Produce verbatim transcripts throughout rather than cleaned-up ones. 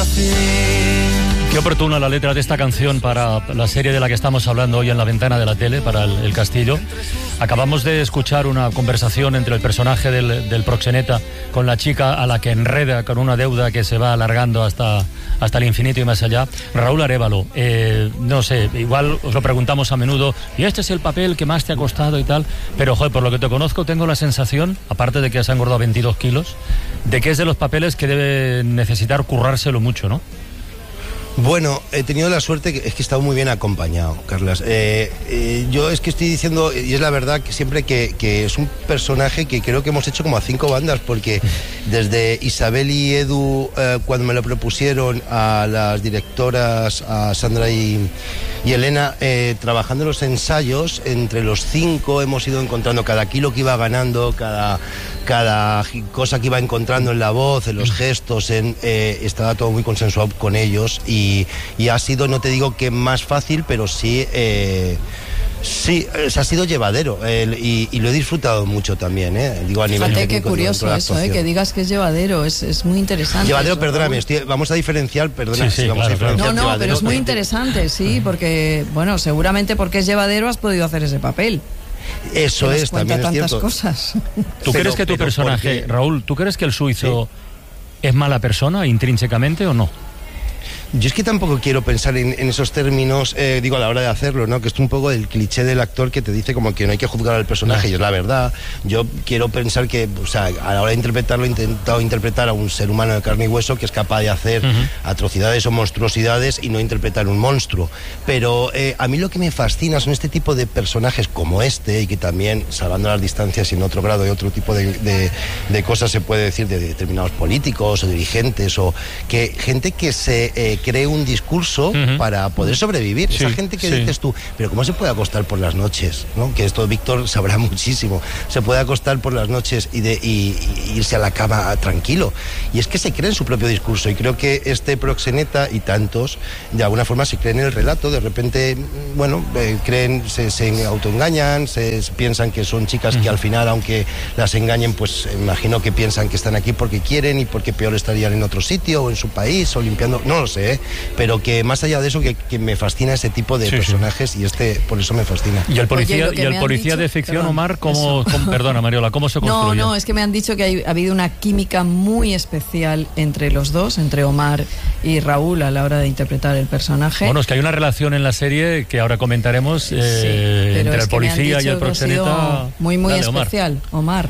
fin. Qué oportuna la letra de esta canción para la serie de la que estamos hablando hoy en la ventana de la tele, para el, el Castillo. Acabamos de escuchar una conversación entre el personaje del, del proxeneta con la chica a la que enreda con una deuda que se va alargando hasta, hasta el infinito y más allá. Raúl Arévalo, eh, no sé, igual os lo preguntamos a menudo, y este es el papel que más te ha costado y tal, pero joder, por lo que te conozco tengo la sensación, aparte de que has engordado veintidós kilos, de que es de los papeles que debe necesitar currárselo mucho, ¿no? Bueno, he tenido la suerte, que es que he estado muy bien acompañado, Carlas. Eh, eh, yo es que estoy diciendo, y es la verdad, que siempre que, que es un personaje que creo que hemos hecho como a cinco bandas, porque desde Isabel y Edu, eh, cuando me lo propusieron, a las directoras, a Sandra y, y Elena, eh, trabajando en los ensayos, entre los cinco hemos ido encontrando cada kilo que iba ganando, cada... cada cosa que iba encontrando en la voz, en los gestos, en, eh, estaba todo muy consensuado con ellos y, y ha sido, no te digo que más fácil, pero sí, eh, sí, se ha sido llevadero eh, y, y lo he disfrutado mucho también, eh, digo a nivel Fíjate, qué curioso eso, eh, que digas que es llevadero, es, es muy interesante. Llevadero, eso, perdóname, estoy, vamos a diferenciar, perdona, sí, sí, sí, vamos claro, a diferenciar. No, no, llevadero, pero es muy interesante, sí, porque, bueno, seguramente porque es llevadero has podido hacer ese papel. Eso es, también es tantas cierto. cosas. ¿Tú Pero, crees que tu pero personaje, porque... Raúl, ¿tú crees que el suizo ¿Sí? es mala persona intrínsecamente o no? Yo es que tampoco quiero pensar en, en esos términos, eh, digo, a la hora de hacerlo, ¿no? Que es un poco el cliché del actor que te dice como que no hay que juzgar al personaje, y es la verdad. Yo quiero pensar que, o sea, a la hora de interpretarlo he intentado interpretar a un ser humano de carne y hueso que es capaz de hacer uh-huh. atrocidades o monstruosidades y no interpretar un monstruo. Pero eh, a mí lo que me fascina son este tipo de personajes como este, y que también, salvando las distancias y en otro grado y otro tipo de, de, de cosas se puede decir de determinados políticos o dirigentes, o que gente que se... Eh, cree un discurso uh-huh. para poder sobrevivir. Sí, esa gente que sí. dices tú, pero ¿cómo se puede acostar por las noches? ¿No? Que esto Víctor sabrá muchísimo. Se puede acostar por las noches y, de, y, y irse a la cama tranquilo. Y es que se cree en su propio discurso, y creo que este proxeneta y tantos, de alguna forma se creen en el relato. De repente, bueno, eh, creen, se, se autoengañan, se, se piensan que son chicas uh-huh. que al final, aunque las engañen, pues imagino que piensan que están aquí porque quieren y porque peor estarían en otro sitio o en su país o limpiando, no lo sé, ¿eh? Pero que más allá de eso, que, que me fascina ese tipo de sí, personajes sí. y este por eso me fascina. Y el policía, Oye, y el policía dicho, de ficción, perdón, Omar, ¿cómo, cómo, perdona Mariola, ¿cómo se construye? No, no, es que me han dicho que hay, ha habido una química muy especial entre los dos, entre Omar y Raúl a la hora de interpretar el personaje. Bueno, es que hay una relación en la serie que ahora comentaremos eh, sí, entre el policía y el proxeneta. Muy, muy Dale, especial, Omar. Omar.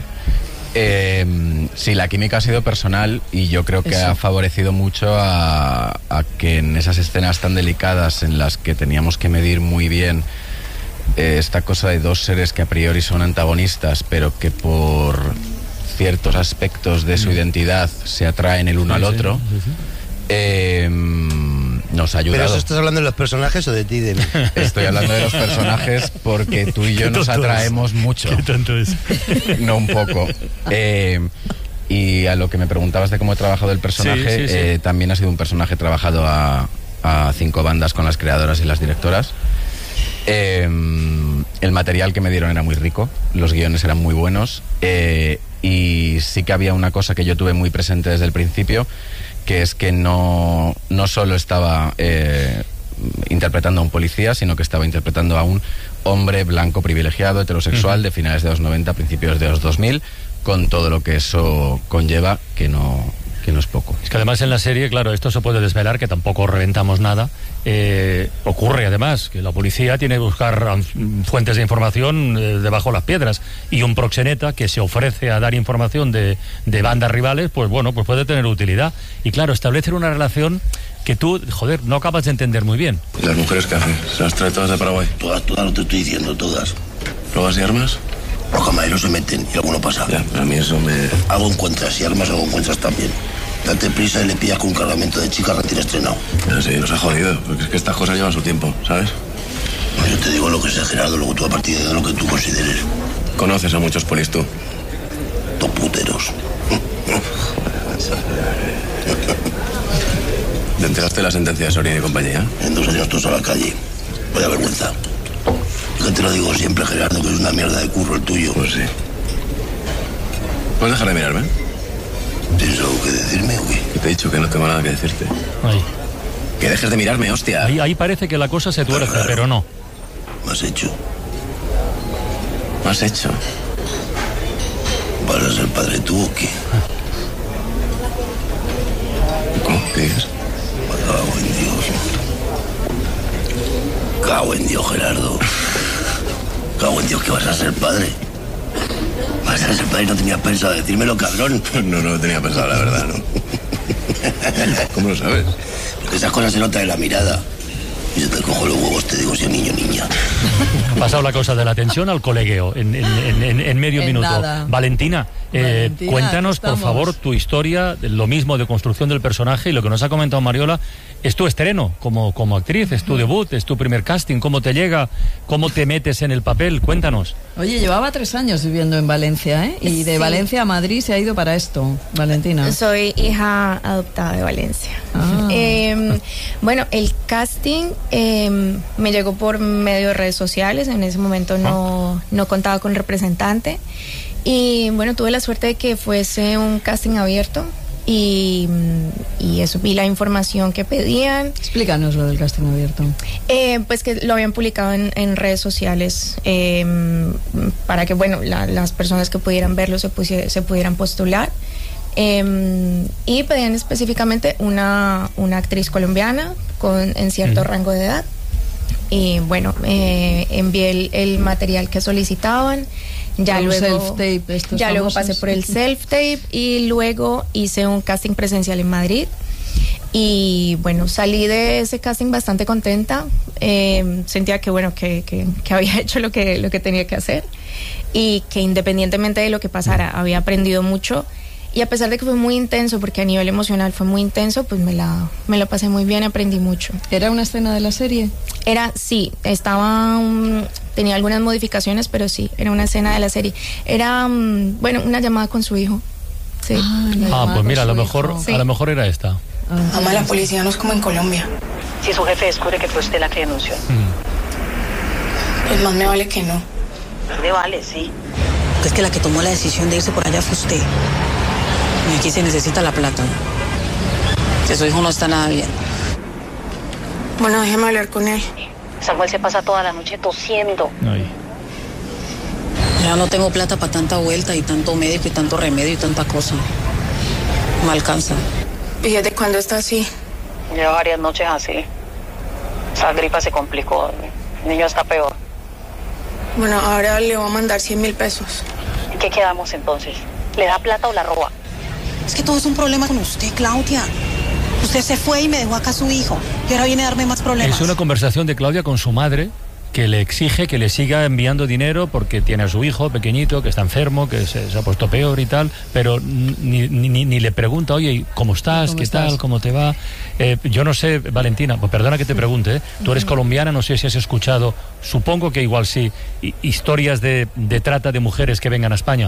Eh, sí, la química ha sido personal y yo creo que Eso. ha favorecido mucho a, a que en esas escenas tan delicadas en las que teníamos que medir muy bien eh, esta cosa de dos seres que a priori son antagonistas, pero que por ciertos aspectos de su identidad se atraen el uno sí, al otro, sí, sí, sí. Eh, nos ha ayudado. ¿Pero eso estás hablando de los personajes o de ti, de mí? Estoy hablando de los personajes porque tú y yo nos atraemos mucho. ¿Qué tanto es? No un poco. Eh, y a lo que me preguntabas de cómo he trabajado el personaje, sí, sí, sí. Eh, también ha sido un personaje trabajado a, a cinco bandas con las creadoras y las directoras. Eh, el material que me dieron era muy rico, los guiones eran muy buenos, eh, y sí que había una cosa que yo tuve muy presente desde el principio, que es que no, no solo estaba eh, interpretando a un policía, sino que estaba interpretando a un hombre blanco privilegiado, heterosexual, uh-huh. de finales de los noventa, principios de los dos mil, con todo lo que eso conlleva, que no, que no es poco. Es que además en la serie, claro, esto se puede desvelar, que tampoco reventamos nada. Eh, ocurre además que la policía tiene que buscar um, fuentes de información eh, debajo de las piedras, y un proxeneta que se ofrece a dar información de, de bandas rivales, pues bueno, pues puede tener utilidad. Y claro, establecen una relación que tú, joder, no acabas de entender muy bien. ¿Y las mujeres qué hacen? ¿Se las trae todas de Paraguay? Todas, todas, no te estoy diciendo, todas. ¿Drogas y armas? Los camareros se meten y alguno pasa. Ya, a mí eso me... Algo encuentras, y armas algo encuentras también. Date prisa y le pillas con un cargamento de chicas recién estrenado. Ya, sí, nos ha jodido, porque es que estas cosas llevan su tiempo, ¿sabes? No, yo te digo lo que sé, Gerardo, luego tú a partir de lo que tú consideres. ¿Conoces a muchos polis tú? Dos puteros. ¿Te enteraste de la sentencia de Soria y compañía? En dos años todos a la calle. Vaya vergüenza. Yo te lo digo siempre, Gerardo, que es una mierda de curro el tuyo. Pues sí. ¿Puedes dejar de mirarme? ¿Tienes algo que decirme o qué? Que te he dicho que no tengo nada que decirte. Ahí. Que dejes de mirarme, hostia. Ahí, ahí parece que la cosa se tuerce, pero no. ¿Me has hecho? ¿Me has hecho? ¿Vas a ser padre tú o qué? ¿Cómo? ¿Qué es? Cago en Dios. Cago en Dios, Gerardo. Cago en Dios que vas a ser padre. Vas a ser padre y no tenías pensado decírmelo, cabrón. No, no lo tenía pensado, la verdad, ¿no? ¿Cómo lo sabes? Porque esas cosas se notan en la mirada. Y yo te cojo los huevos, te digo si es niño o niña. Ha pasado la cosa de la tensión al colegueo en, en, en, en medio En minuto. nada. Valentina, eh, Valentina, cuéntanos, estamos. por favor, tu historia, lo mismo de construcción del personaje, y lo que nos ha comentado Mariola, es tu estreno como, como actriz, es tu debut, es tu primer casting, cómo te llega, cómo te metes en el papel, cuéntanos. Oye, llevaba tres años viviendo en Valencia, ¿eh? Y de Sí. Valencia a Madrid se ha ido para esto, Valentina. Soy hija adoptada de Valencia. Ah. Eh, bueno, el casting eh, me llegó por medio de redes sociales. En ese momento no, no contaba con representante. Y bueno, tuve la suerte de que fuese un casting abierto. Y, y eso, vi la información que pedían. Explícanos lo del casting abierto. Eh, pues que lo habían publicado en, en redes sociales eh, para que, bueno, la- las personas que pudieran verlo se, pusie- se pudieran postular. Eh, y pedían específicamente una, una actriz colombiana con, en cierto Ujú. rango de edad. Y bueno, eh, envié el, el material que solicitaban. Ya Un luego, self-tape de estos ya luego famosos. pasé por el self-tape y luego hice un casting presencial en Madrid. Y bueno, salí de ese casting bastante contenta. Eh, sentía que bueno, que, que, que había hecho lo que, lo que tenía que hacer y que independientemente de lo que pasara, había aprendido mucho. Y a pesar de que fue muy intenso, porque a nivel emocional fue muy intenso, pues me la, me la pasé muy bien, aprendí mucho. ¿Era una escena de la serie? Era, sí, estaba, um, tenía algunas modificaciones, pero sí, era una escena de la serie. Era, um, bueno, una llamada con su hijo. Sí. Ah, la Ah, llamada pues mira, a con lo su mejor, hijo. Sí. a lo mejor era esta. Ah. Mamá, la policía no es como en Colombia. Si su jefe descubre que fue usted la que denunció. Mm. Pues más me vale que no. Me vale, sí. Es que la que tomó la decisión de irse por allá fue usted. Y aquí se necesita la plata. Que su hijo no está nada bien. Bueno, déjeme hablar con él. Samuel se pasa toda la noche tosiendo. Ahí. Ya no tengo plata para tanta vuelta y tanto médico y tanto remedio y tanta cosa. No alcanza. ¿Y desde cuándo está así? Lleva varias noches así. Esa gripa se complicó. El niño está peor. Bueno, ahora le voy a mandar cien mil pesos. ¿En qué quedamos entonces? ¿Le da plata o la roba? Es que todo es un problema con usted, Claudia. Usted se fue y me dejó acá a su hijo. Y ahora viene a darme más problemas. Es una conversación de Claudia con su madre, que le exige que le siga enviando dinero porque tiene a su hijo pequeñito que está enfermo, que se, se ha puesto peor y tal, pero ni, ni, ni le pregunta, oye, ¿cómo estás? ¿Cómo ¿Qué estás? tal? ¿Cómo te va? Eh, yo no sé, Valentina, pues perdona que te pregunte, ¿eh? Tú eres colombiana, no sé si has escuchado, supongo que igual sí, hi- historias de, de trata de mujeres que vengan a España.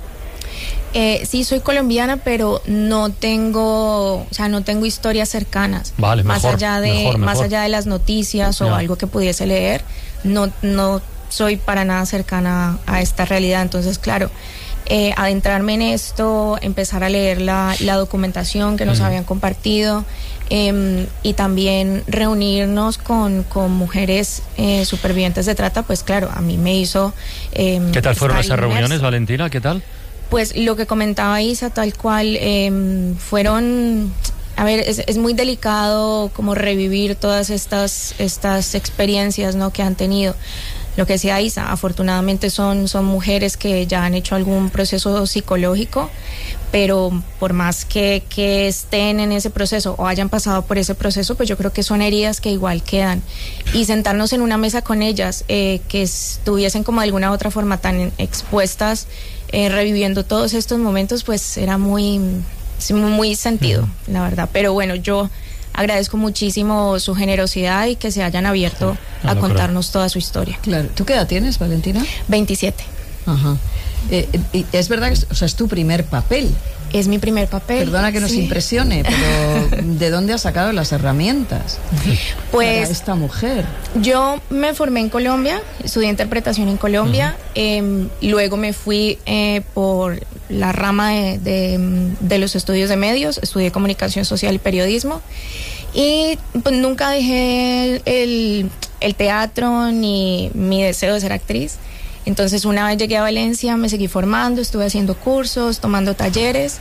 Eh, sí, soy colombiana, pero no tengo, o sea, no tengo historias cercanas. Vale, más mejor, allá de, mejor, más mejor. allá de las noticias o Ya. algo que pudiese leer, no, no soy para nada cercana a esta realidad. Entonces, claro, eh, adentrarme en esto, empezar a leer la, la documentación que nos Ujú. habían compartido. Eh, y también reunirnos con, con mujeres eh, supervivientes de trata, pues claro, a mí me hizo... eh, ¿Qué tal fueron estar esas reuniones, inmersa. Valentina? ¿Qué tal? Pues lo que comentaba Isa, tal cual, eh, fueron, a ver, es, es muy delicado como revivir todas estas, estas experiencias, ¿no?, que han tenido. Lo que decía Isa, afortunadamente son, son mujeres que ya han hecho algún proceso psicológico, pero por más que, que estén en ese proceso o hayan pasado por ese proceso, pues yo creo que son heridas que igual quedan. Y sentarnos en una mesa con ellas, eh, que estuviesen como de alguna u otra forma tan expuestas, eh, reviviendo todos estos momentos, pues era muy, sí, muy sentido, Ujú. la verdad. Pero bueno, yo agradezco muchísimo su generosidad y que se hayan abierto Ah, a no, contarnos toda su historia. Claro. ¿Tú qué edad tienes, Valentina? veintisiete. Ajá. Eh, y es verdad que es, o sea, es tu primer papel. Es mi primer papel. Perdona que nos sí. impresione, pero ¿de dónde has sacado las herramientas Pues para esta mujer? yo me formé en Colombia, estudié interpretación en Colombia, eh, luego me fui eh, por la rama de, de, de los estudios de medios, estudié comunicación social y periodismo, Y pues nunca dejé el, el teatro ni mi deseo de ser actriz. Entonces una vez llegué a Valencia me seguí formando, estuve haciendo cursos, tomando talleres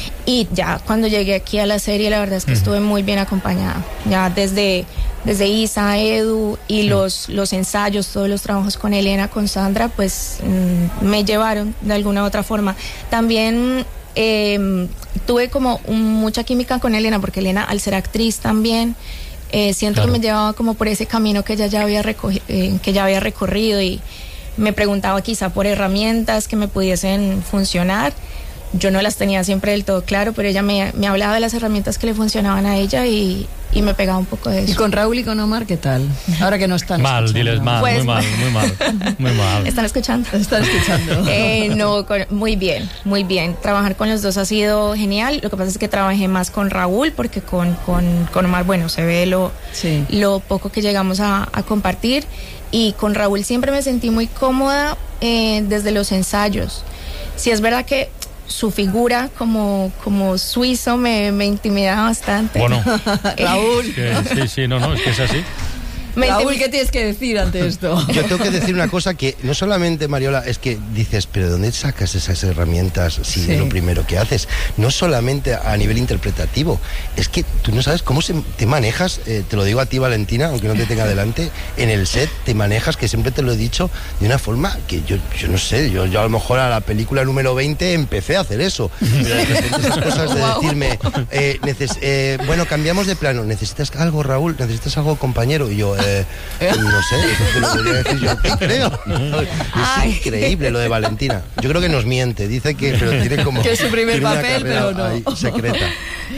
y ya cuando llegué aquí a la serie la verdad es que uh-huh. estuve muy bien acompañada. Ya desde, desde Isa, Edu y sí. los, los ensayos, todos los trabajos con Elena, con Sandra, pues mmm, me llevaron de alguna u otra forma. También eh, tuve como un, mucha química con Elena porque Elena al ser actriz también eh, siento claro. que me llevaba como por ese camino que ella ya había, recogi- eh, que ya había recorrido y me preguntaba quizá por herramientas que me pudiesen funcionar. Yo no las tenía siempre del todo claro, pero ella me, me hablaba de las herramientas que le funcionaban a ella y, y me pegaba un poco de eso. ¿Y con Raúl y con Omar qué tal? Ahora que no están mal, escuchando. Diles mal, pues, muy mal, muy mal, muy mal. ¿Están escuchando? Están escuchando. Eh, no, con, muy bien, muy bien. Trabajar con los dos ha sido genial. Lo que pasa es que trabajé más con Raúl porque con, con, con Omar, bueno, se ve lo, sí. lo poco que llegamos a, a compartir. Y con Raúl siempre me sentí muy cómoda eh, desde los ensayos. Sí es verdad que su figura como, como suizo me, me intimidaba bastante. Bueno, Raúl. Que, sí, sí, no, no, es que es así. Me Raúl, ¿qué tienes que decir ante esto? Yo tengo que decir una cosa que no solamente, Mariola, es que dices, pero ¿de dónde sacas esas herramientas si sí. es lo primero que haces? No solamente a nivel interpretativo, es que tú no sabes cómo se, te manejas, eh, te lo digo a ti, Valentina, aunque no te tenga delante, en el set te manejas, que siempre te lo he dicho, de una forma que yo, yo no sé, yo, yo a lo mejor a la película número veinte empecé a hacer eso. Pero de repente esas cosas de decirme, eh, neces- eh, bueno, cambiamos de plano, ¿necesitas algo, Raúl? ¿Necesitas algo, compañero? Y yo, Eh, no sé, eso te lo podría decir yo, ¿qué creo? Es Ay. increíble lo de Valentina. Yo creo que nos miente, dice que pero tiene como que es su primer papel, pero no. Ahí, secreta.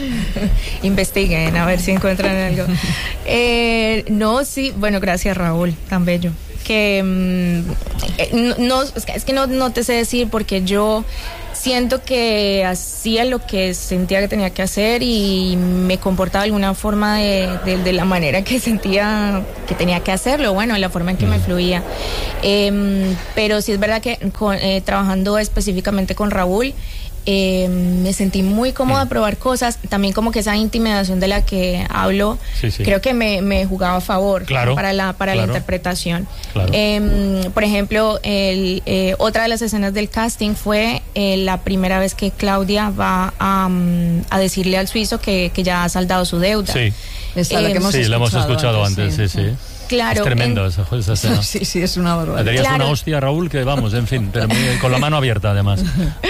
Investiguen a ver si encuentran algo. Eh, no, sí, bueno, gracias Raúl, tan bello. Que mm, no, es que no, no te sé decir porque yo siento que hacía lo que sentía que tenía que hacer y me comportaba de alguna forma de, de, de la manera que sentía que tenía que hacerlo, bueno, la forma en que me fluía. Eh, pero sí es verdad que con, eh, trabajando específicamente con Raúl, Eh, me sentí muy cómoda a probar cosas, también como que esa intimidación de la que hablo, sí, sí. creo que me, me jugaba a favor claro, para la para claro, la interpretación. Claro. Eh, por ejemplo, el, eh, otra de las escenas del casting fue eh, la primera vez que Claudia va a, um, a decirle al suizo que, que ya ha saldado su deuda. Sí, Esta, eh, la que hemos sí la hemos escuchado antes, antes sí, sí. sí. Claro, es tremendo en... esa, esa escena. Sí, sí, es una barbaridad. Le darías claro. una hostia a Raúl que vamos, en fin, pero con la mano abierta además.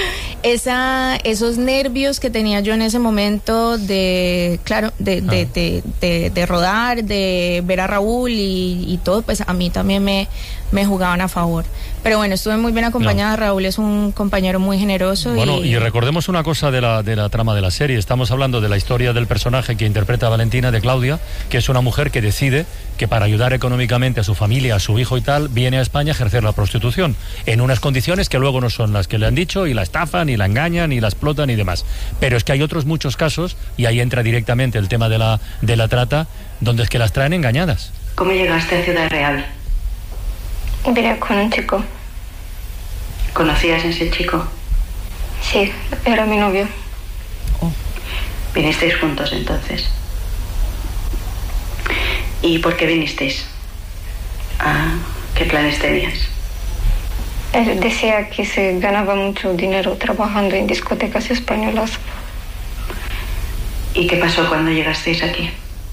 Esa, esos nervios que tenía yo en ese momento de, claro, de, de, ah. de, de, de rodar, de ver a Raúl y, y todo, pues a mí también me, me jugaban a favor. Pero bueno, estuve muy bien acompañada. No. Raúl es un compañero muy generoso. Bueno, y, y recordemos una cosa de la, de la trama de la serie. Estamos hablando de la historia del personaje que interpreta a Valentina, de Claudia, que es una mujer que decide que para ayudar económicamente a su familia, a su hijo y tal, viene a España a ejercer la prostitución, en unas condiciones que luego no son las que le han dicho, y la estafan, y la engañan, y la explotan y demás. Pero es que hay otros muchos casos, y ahí entra directamente el tema de la, de la trata, donde es que las traen engañadas. ¿Cómo llegaste a Ciudad Real? Vine con un chico. ¿Conocías a ese chico? Sí, era mi novio. Oh. ¿Vinisteis juntos entonces? ¿Y por qué vinisteis? Ah, ¿qué planes tenías? Él decía que se ganaba mucho dinero trabajando en discotecas españolas. ¿Y qué pasó cuando llegasteis aquí?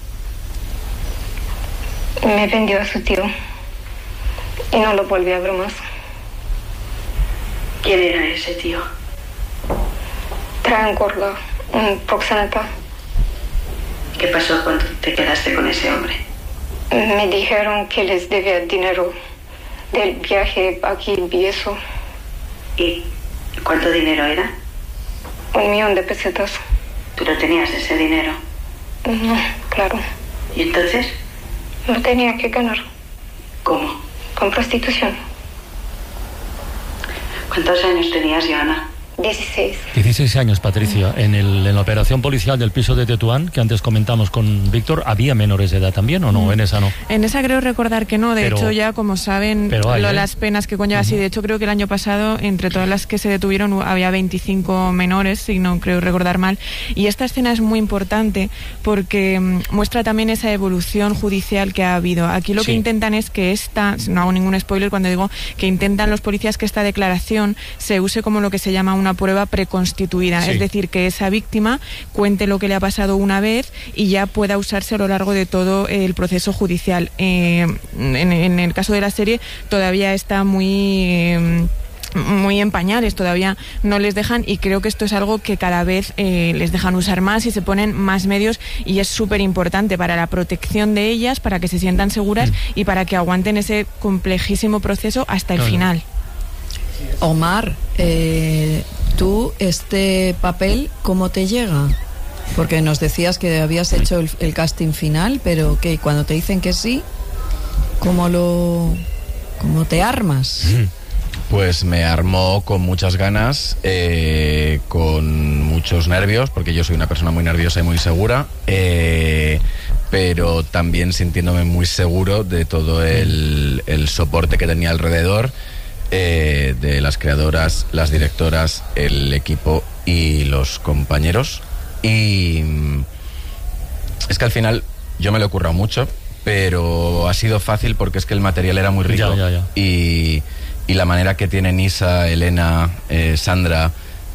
Me vendió a su tío y no lo volví a ver más. ¿Quién era ese tío? Traian Gorga, un proxeneta. ¿Qué pasó cuando te quedaste con ese hombre? Me dijeron que les debía dinero del viaje aquí y eso. ¿Y cuánto dinero era? Un millón de pesetas. ¿Tú no tenías ese dinero? No, claro. ¿Y entonces? Lo tenía que ganar. ¿Cómo? Con prostitución. ¿Cuántos años tenías, Joana? dieciséis. dieciséis años, Patricia. En, el, en la operación policial del piso de Tetuán, que antes comentamos con Víctor, ¿había menores de edad también o no? Mm. En esa no. En esa creo recordar que no. De pero, hecho, ya como saben, hay, lo, ¿eh? las penas que conlleva. Uh-huh. Sí, de hecho, creo que el año pasado, entre todas las que se detuvieron, había veinticinco menores, si no creo recordar mal. Y esta escena es muy importante porque um, muestra también esa evolución judicial que ha habido. Aquí lo sí. que intentan es que esta, no hago ningún spoiler cuando digo que intentan los policías que esta declaración se use como lo que se llama una prueba preconstituida, sí. es decir, que esa víctima cuente lo que le ha pasado una vez y ya pueda usarse a lo largo de todo el proceso judicial. Eh, en, en el caso de la serie todavía está muy... Eh, muy en pañales, todavía no les dejan, y creo que esto es algo que cada vez eh, les dejan usar más y se ponen más medios, y es súper importante para la protección de ellas, para que se sientan seguras mm. y para que aguanten ese complejísimo proceso hasta el no, final. Omar, eh, tú este papel, ¿cómo te llega? Porque nos decías que habías hecho el, el casting final, pero que cuando te dicen que sí, ¿cómo lo, cómo te armas? Mm. Pues me armó con muchas ganas, eh, con muchos nervios, porque yo soy una persona muy nerviosa y muy segura, eh, pero también sintiéndome muy seguro de todo el, el soporte que tenía alrededor, eh, de las creadoras, las directoras, el equipo y los compañeros. Y es que al final yo me lo he currado mucho, pero ha sido fácil porque es que el material era muy rico. Ya, ya, ya. Y... Y la manera que tiene Nisa, Elena, eh, Sandra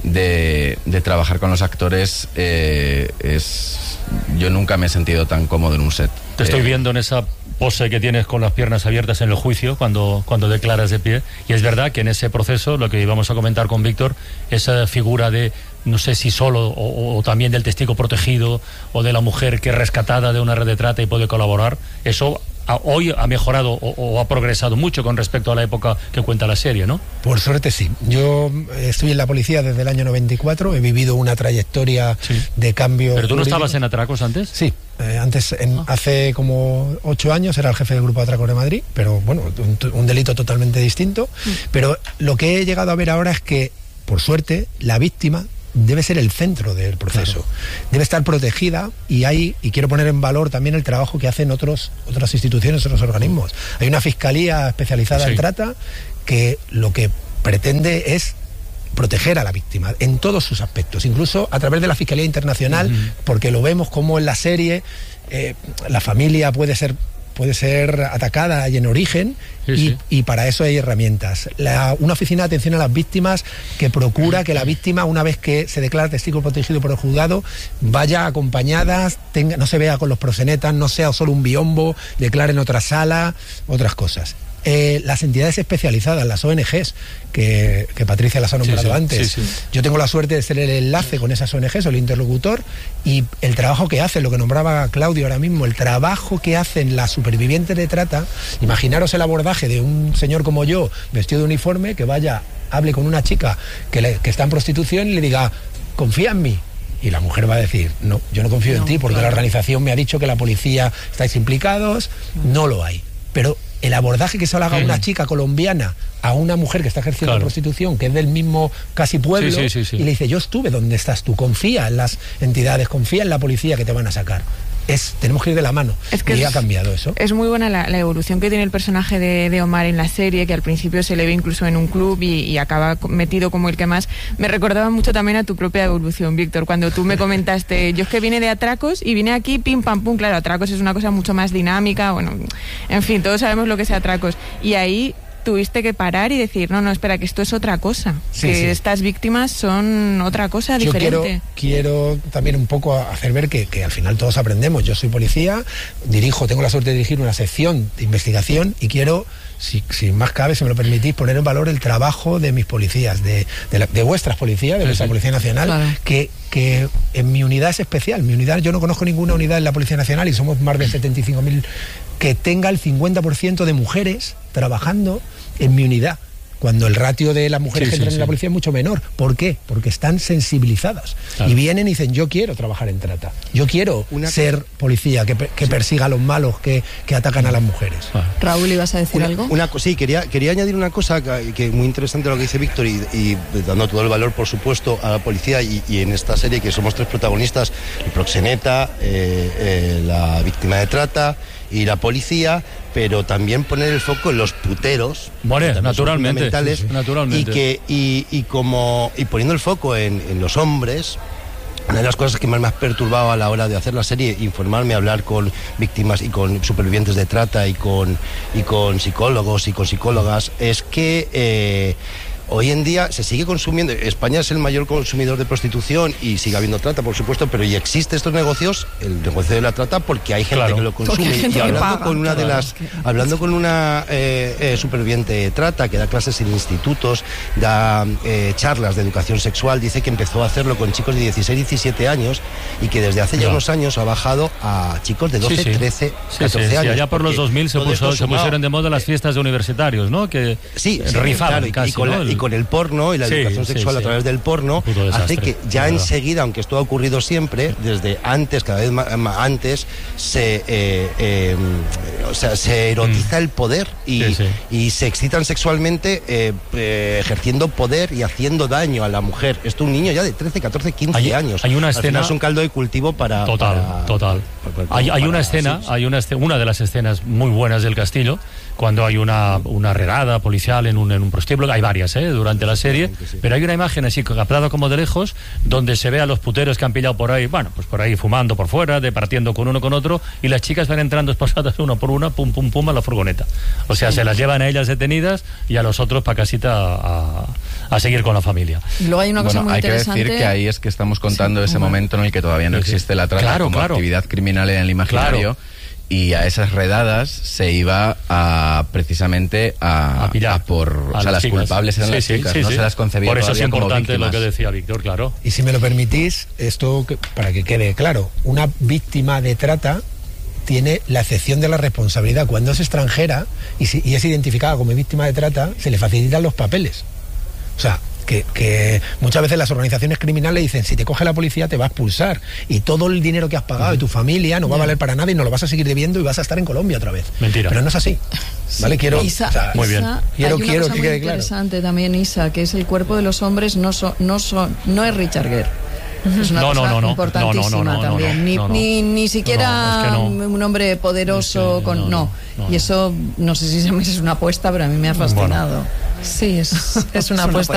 de, de trabajar con los actores eh, es... Yo nunca me he sentido tan cómodo en un set. Te estoy eh, viendo en esa pose que tienes con las piernas abiertas en el juicio cuando, cuando declaras de pie. Y es verdad que en ese proceso, lo que íbamos a comentar con Víctor, esa figura de, no sé si solo o, o también del testigo protegido o de la mujer que es rescatada de una red de trata y puede colaborar, eso... hoy ha mejorado o, o ha progresado mucho con respecto a la época que cuenta la serie, ¿no? Por suerte sí. Yo estoy en la policía desde el año noventa y cuatro, he vivido una trayectoria sí. de cambio. ¿Pero tú no estabas en atracos antes? Sí, eh, antes, en, ah. hace como ocho años era el jefe del grupo de atracos de Madrid, pero bueno, un, un delito totalmente distinto. Mm. Pero lo que he llegado a ver ahora es que, por suerte, la víctima debe ser el centro del proceso, claro. debe estar protegida, y hay, y quiero poner en valor también el trabajo que hacen otros, otras instituciones, otros organismos. Hay una fiscalía especializada sí. en trata que lo que pretende es proteger a la víctima en todos sus aspectos, incluso a través de la Fiscalía Internacional, uh-huh. porque lo vemos como en la serie eh, la familia puede ser puede ser atacada y en origen, sí, y, sí. y para eso hay herramientas. La, una oficina de atención a las víctimas que procura que la víctima, una vez que se declara testigo protegido por el juzgado, vaya acompañada, tenga, no se vea con los proxenetas, no sea solo un biombo, declare en otra sala, otras cosas. Eh, las entidades especializadas, las O N Ges, que, que Patricia las ha nombrado sí, sí, antes. Sí, sí. Yo tengo la suerte de ser el enlace con esas O N Ges, o el interlocutor, y el trabajo que hacen, lo que nombraba Claudio ahora mismo, el trabajo que hacen las supervivientes de trata. Imaginaros el abordaje de un señor como yo, vestido de uniforme, que vaya, hable con una chica que, le, que está en prostitución y le diga, confía en mí. Y la mujer va a decir, no, yo no confío no, en ti, porque claro. la organización me ha dicho que la policía estáis implicados. No lo hay. Pero el abordaje que se le haga a una chica colombiana a una mujer que está ejerciendo claro. prostitución, que es del mismo casi pueblo, sí, sí, sí, sí. y le dice, yo estuve donde estás tú, confía en las entidades, confía en la policía que te van a sacar. Es, tenemos que ir de la mano. Es que y es, ha cambiado eso. Es muy buena la, la evolución que tiene el personaje de, de Omar en la serie, que al principio se le ve incluso en un club y, y acaba metido como el que más. Me recordaba mucho también a tu propia evolución, Víctor, cuando tú me comentaste, yo es que vine de atracos y vine aquí pim pam pum. Claro, atracos es una cosa mucho más dinámica, bueno, en fin, todos sabemos lo que es atracos. Y ahí tuviste que parar y decir, no, no, espera, que esto es otra cosa, sí, que sí. estas víctimas son otra cosa Yo diferente. Quiero, quiero también un poco hacer ver que, que al final todos aprendemos. Yo soy policía, dirijo, tengo la suerte de dirigir una sección de investigación y quiero, si, si más cabe, si me lo permitís, poner en valor el trabajo de mis policías, de, de, la, de vuestras policías, de sí, vuestra sí. Policía Nacional, claro. que, que en mi unidad es especial. Mi unidad, yo no conozco ninguna unidad en la Policía Nacional y somos más de setenta y cinco mil que tenga el cincuenta por ciento de mujeres trabajando en mi unidad. cuando el ratio de las mujeres Sí, que sí, entran sí. en la policía es mucho menor. ¿Por qué? Porque están sensibilizadas. Claro. Y vienen y dicen, yo quiero trabajar en trata. Yo quiero Una ser policía que, que sí. persiga a los malos que, que atacan a las mujeres. Ah. Raúl, ¿ibas a decir Una, algo? una, sí, quería, quería añadir una cosa que, que muy interesante lo que dice Víctor y, y dando todo el valor, por supuesto, a la policía y, y en esta serie que somos tres protagonistas, el proxeneta, eh, eh, la víctima de trata y la policía, pero también poner el foco en los puteros, Bueno, naturalmente, fundamentales, sí, sí, naturalmente. y que y, y como y poniendo el foco en, en los hombres. Una de las cosas que más me ha perturbado a la hora de hacer la serie, informarme, hablar con víctimas y con supervivientes de trata y con, y con psicólogos y con psicólogas, es que eh, hoy en día se sigue consumiendo. España es el mayor consumidor de prostitución y sigue habiendo trata, por supuesto, pero y existe estos negocios, el negocio de la trata, porque hay gente Claro. que lo consume. Y hablando con una de las, hablando con una eh, eh, superviviente de trata que da clases en institutos, da eh, charlas de educación sexual, dice que empezó a hacerlo con chicos de dieciséis, diecisiete años y que desde hace ya, ya unos años ha bajado a chicos de doce, sí, sí. trece, sí, catorce sí, sí. años. Allá por los dos mil se, puso, se pusieron de moda las fiestas de universitarios, ¿no? Que sí, sí, rifaban claro, casi, y con ¿no? la, y con el porno y la Sí, educación sí, sexual sí. a través del porno hace que ya enseguida, aunque esto ha ocurrido siempre, desde antes, cada vez más, más antes, se eh, eh, o sea, se erotiza mm. el poder y, sí, sí. y se excitan sexualmente eh, eh, ejerciendo poder y haciendo daño a la mujer. Esto un niño ya de trece, catorce, quince hay, años. Hay una Al escena... final es un caldo de cultivo para... Total, para, total. Para, para, hay hay para, una escena, sí, sí. hay una, una de las escenas muy buenas del Castillo, cuando hay una, una redada policial en un, en un prostíbulo, hay varias ¿eh? durante la serie, sí. pero hay una imagen así captada como de lejos, donde se ve a los puteros que han pillado por ahí, bueno, pues por ahí fumando por fuera, departiendo con uno con otro, y las chicas van entrando esposadas una por una, pum, pum, pum, a la furgoneta. O sea, sí. se las llevan a ellas detenidas y a los otros para casita a, a seguir con la familia. Y luego hay una cosa bueno, muy hay interesante. que decir que ahí es que estamos contando sí, ese bueno. momento en el que todavía no sí, existe la trata claro, como claro. actividad criminal en el imaginario. Claro. Y a esas redadas se iba a precisamente a, a pillar a por a o sea, las, las culpables eran sí, las sí, chicas, sí, no sí. se las concebía por eso es importante como lo que decía Víctor, claro. Y si me lo permitís, esto que, para que quede claro, una víctima de trata tiene la excepción de la responsabilidad. Cuando es extranjera y, si, y es identificada como víctima de trata, se le facilitan los papeles. O sea, Que, que muchas veces las organizaciones criminales dicen, si te coge la policía te va a expulsar y todo el dinero que has pagado de tu familia no va a valer para nada y no lo vas a seguir debiendo y vas a estar en Colombia otra vez. Mentira. Pero no es así. Sí, ¿Vale? Quiero, Isa, o sea, muy bien. Isa, quiero, hay una quiero cosa que muy quede interesante claro. también, Isa, que es el cuerpo de los hombres no son, no son, no es Richard Gere. Es una no, cosa no, no, no. importantísima no, no, no, no, también. no, no, ni, no, no. ni, ni siquiera no, es que no. un hombre poderoso es que, con. no, No, no, no, y eso no sé si es una apuesta, pero a mí me ha fascinado. Sí, es, es una apuesta